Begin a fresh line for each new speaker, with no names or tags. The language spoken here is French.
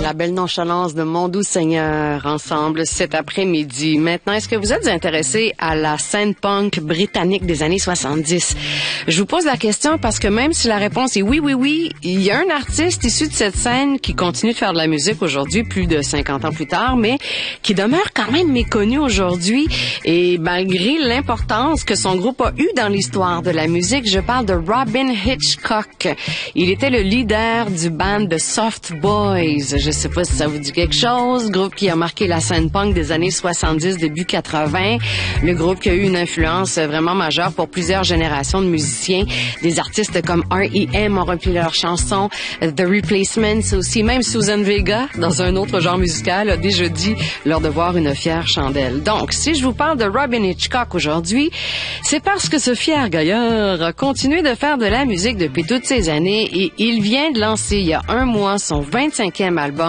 la belle nonchalance de Mon doux Seigneur ensemble cet après-midi. Maintenant, est-ce que vous êtes intéressé à la scène punk britannique des années 70? Je vous pose la question parce que même si la réponse est oui, il y a un artiste issu de cette scène qui continue de faire de la musique aujourd'hui, plus de 50 ans plus tard, mais qui demeure quand même méconnu aujourd'hui. Et malgré l'importance que son groupe a eue dans l'histoire de la musique, je parle de Robyn Hitchcock. Il était le leader du band de Soft Boys. Je sais pas si ça vous dit quelque chose. Groupe qui a marqué la scène punk des années 70, début 80. Le groupe qui a eu une influence vraiment majeure pour plusieurs générations de musiciens. Des artistes comme R.E.M. ont repris leurs chansons. The Replacements aussi. Même Susan Vega, dans un autre genre musical, a déjà dit leur devoir une fière chandelle. Donc, si je vous parle de Robyn Hitchcock aujourd'hui, c'est parce que ce fier gaillard a continué de faire de la musique depuis toutes ces années et il vient de lancer il y a un mois son 25e album